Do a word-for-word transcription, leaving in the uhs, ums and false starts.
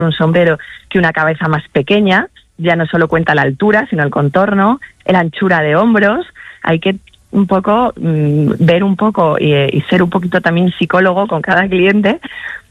un sombrero que una cabeza más pequeña. Ya no solo cuenta la altura, sino el contorno, la anchura de hombros. Hay que un poco mmm, ver un poco y, y ser un poquito también psicólogo con cada cliente